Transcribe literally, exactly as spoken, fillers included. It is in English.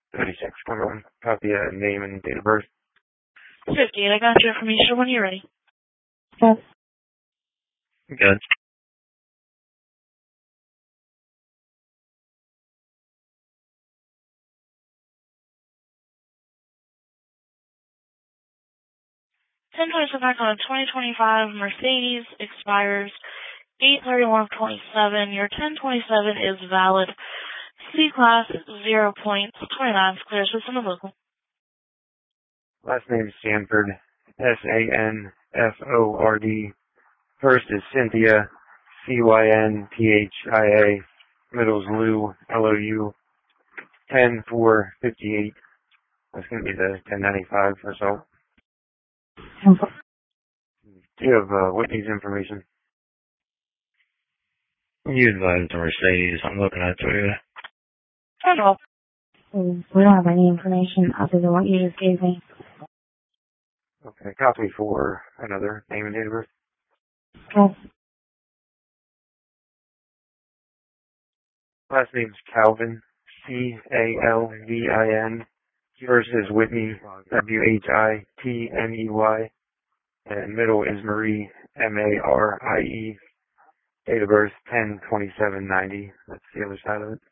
thirty-six. Come on. Copy a name and date of birth. fifty-eight, I got your information when you're ready. Yes. Good. ten twenty-seven on a twenty twenty-five Mercedes expires eight thirty-one twenty-seven. Your ten twenty-seven is valid. C-Class, zero points, twenty-nine clear system and local. Last name is Sanford. S A N F O R D. First is Cynthia. C Y N T H I A. Middle is Lou. L O U. ten four fifty-eight. That's going to be the ten ninety-five result. Do you have uh, Whitney's information? You advised the Mercedes. I'm looking at Toyota. Hello. We don't have any information other than what you just gave me. Okay, copy for another name and date of birth. Okay. Last name's Calvin. C A L V I N. First is Whitney. W H I T N E Y. And middle is Marie. M A R I E. Date of birth ten twenty-seven ninety. That's the other side of it.